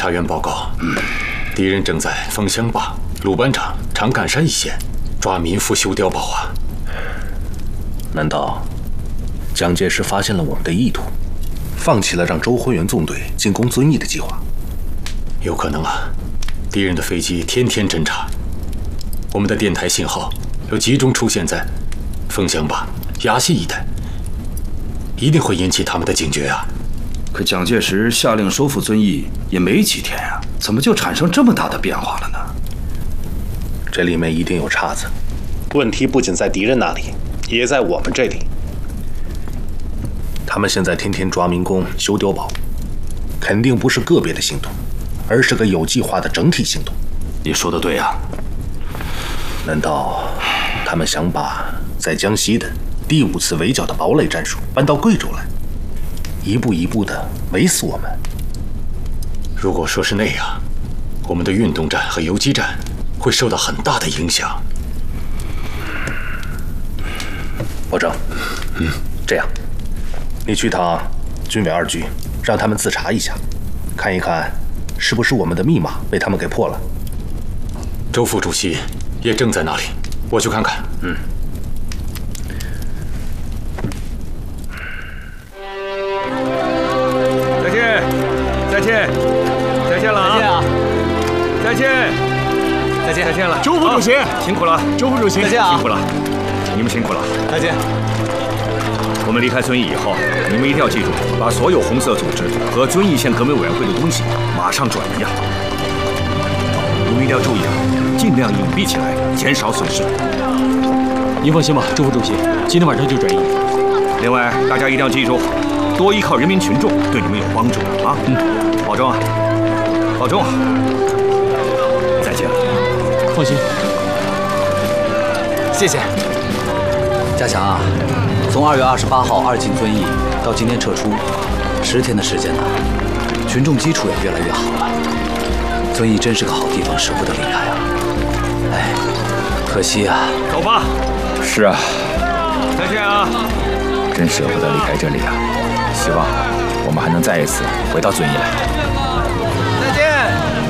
察员报告，敌人正在枫香坝、鲁班场、长干山一线抓民夫修碉堡啊！ 难道蒋介石发现了我们的意图，放弃了让周辉元纵队进攻遵义的计划？ 有可能啊！敌人的飞机天天侦察，我们的电台信号又集中出现在枫香坝、崖西一带，一定会引起他们的警觉啊！ 可蒋介石下令收复遵义也没几天呀，怎么就产生这么大的变化了呢？ 这里面一定有岔子。 问题不仅在敌人那里，也在我们这里。 他们现在天天抓民工、修碉堡，肯定不是个别的行动，而是个有计划的整体行动。 你说的对啊。 难道他们想把在江西的第5次围剿的堡垒战术搬到贵州来，一步一步地围死我们？ 如果说是那样，我们的运动战和游击战会受到很大的影响。 保证。这样，你去趟军委2局，让他们自查一下，看一看是不是我们的密码被他们给破了。 周副主席也正在那里，我去看看。 再见，再见，再见了啊！再见， 再见， 再见了， 周副主席， 辛苦了， 周副主席， 再见啊！辛苦了，你们辛苦了， 再见。 我们离开遵义以后，你们一定要记住，把所有红色组织和遵义县革命委员会的东西马上转移啊！你们一定要注意啊，尽量隐蔽起来，减少损失。 您放心吧，周副主席，今天晚上就转移。 另外，大家一定要记住，多依靠人民群众，对你们有帮助啊！保重啊，保重啊！再见了。 放心。谢谢。 嘉祥啊，从2月28号2进遵义到今天撤出，10天的时间呢，群众基础也越来越好了。遵义真是个好地方，舍不得离开啊！哎，可惜啊。 走吧。 是啊。 再见啊！ 真舍不得离开这里啊！希望我们还能再一次回到遵义来。 再见。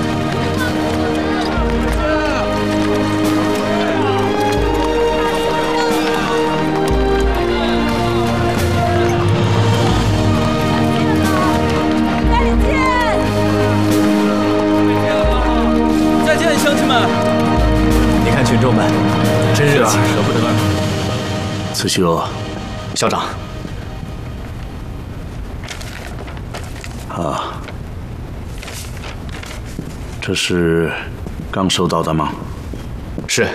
再见，乡亲们！你看群众们真热情，舍不得。 慈禧娥， 校长。 啊，这是刚收到的吗？ 是。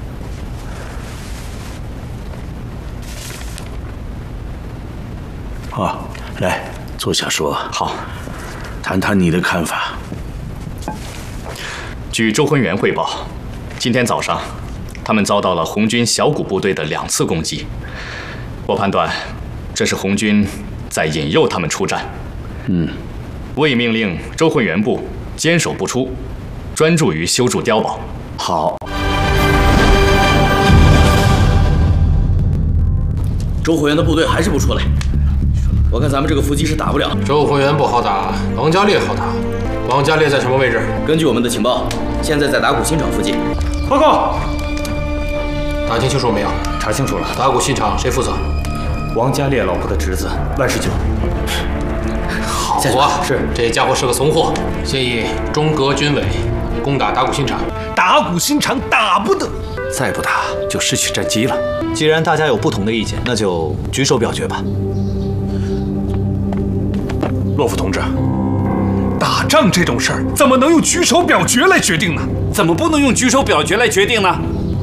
啊，来坐下说。 好， 谈谈你的看法。 据周浑元汇报，今天早上，他们遭到了红军小股部队的2次攻击。我判断，这是红军在引诱他们出战。我已命令周浑元部坚守不出，专注于修筑碉堡。 好。 周浑元的部队还是不出来，我看咱们这个伏击是打不了。 周浑元不好打，王家烈好打。王家烈在什么位置？ 根据我们的情报，现在在打鼓新场附近。 报告。打听清楚没有？ 查清楚了。 打鼓新场谁负责？ 王家烈老婆的侄子万世久。 好啊，是这家伙是个怂货。建议中革军委攻打打鼓新场。 打鼓新场打不得， 再不打就失去战机了。既然大家有不同的意见，那就举手表决吧。 洛夫同志，打仗这种事儿怎么能用举手表决来决定呢？ 怎么不能用举手表决来决定呢？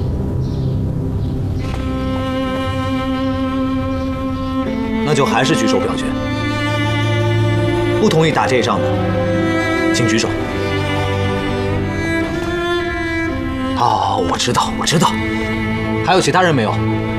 那就还是举手表决。不同意打这一仗的，请举手。好，我知道。还有其他人没有？